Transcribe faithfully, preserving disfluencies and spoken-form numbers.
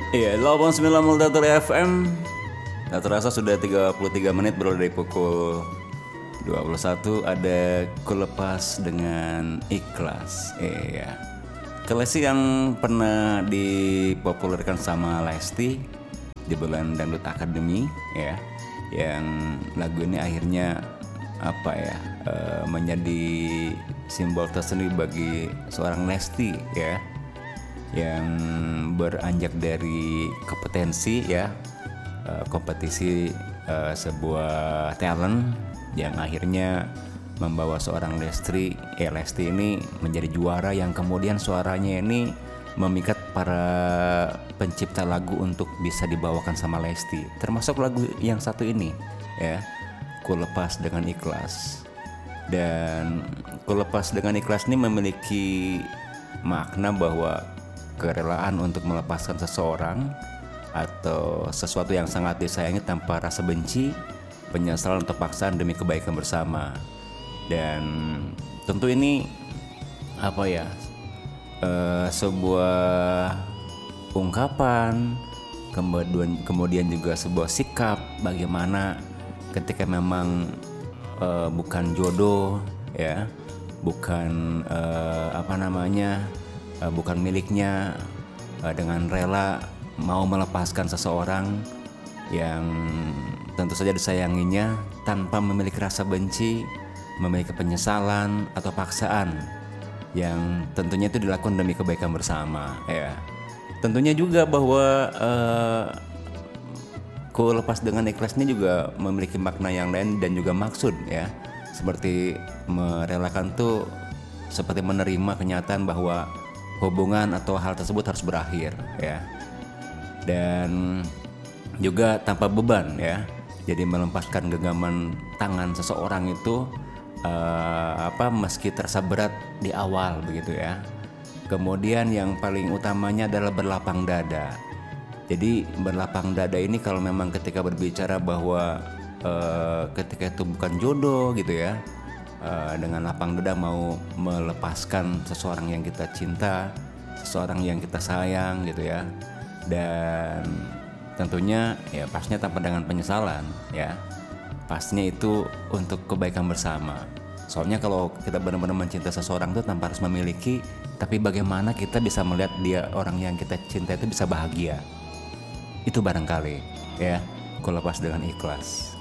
Iya, delapan puluh sembilan Multimeter F M. Tak terasa sudah tiga puluh tiga menit berlalu dari pukul dua puluh satu. Ada Kulepas dengan Ikhlas. Iya. Kelesi yang pernah dipopulerkan sama Lesti di bulan Dangdut Academy, ya. Yang lagu ini akhirnya apa ya uh, menjadi simbol tersendiri bagi seorang Lesti, ya, yang beranjak dari kompetensi, ya, uh, kompetisi uh, sebuah talent yang akhirnya membawa seorang Lesti, eh Lesti ini menjadi juara yang kemudian suaranya ini memikat para pencipta lagu untuk bisa dibawakan sama Lesti. Termasuk lagu yang satu ini, ya, Kulepas dengan Ikhlas. Dan Kulepas dengan Ikhlas ini memiliki makna bahwa kerelaan untuk melepaskan seseorang atau sesuatu yang sangat disayangi tanpa rasa benci, penyesalan atau paksaan demi kebaikan bersama. Dan tentu ini apa ya uh, sebuah ungkapan, kemudian kemudian juga sebuah sikap bagaimana ketika memang uh, bukan jodoh, ya, bukan uh, apa namanya uh, bukan miliknya, uh, dengan rela mau melepaskan seseorang yang tentu saja disayanginya tanpa memiliki rasa benci, memiliki penyesalan atau paksaan yang tentunya itu dilakukan demi kebaikan bersama, ya. Tentunya juga bahwa uh, Kulepas dengan Ikhlas ini juga memiliki makna yang lain dan juga maksud, ya. Seperti merelakan tuh seperti menerima kenyataan bahwa hubungan atau hal tersebut harus berakhir, ya. Dan juga tanpa beban, ya. Jadi melepaskan genggaman tangan seseorang itu Uh, apa meski terasa berat di awal, begitu, ya. Kemudian yang paling utamanya adalah berlapang dada. Jadi berlapang dada ini kalau memang ketika berbicara bahwa uh, ketika itu bukan jodoh, gitu, ya, uh, dengan lapang dada mau melepaskan seseorang yang kita cinta, seseorang yang kita sayang, gitu, ya. Dan tentunya ya pastinya tanpa dengan penyesalan, ya. Pastinya itu untuk kebaikan bersama. Soalnya kalau kita benar-benar mencinta seseorang itu tanpa harus memiliki, tapi bagaimana kita bisa melihat dia, orang yang kita cinta itu bisa bahagia. Itu barangkali, ya, Kulepas dengan Ikhlas.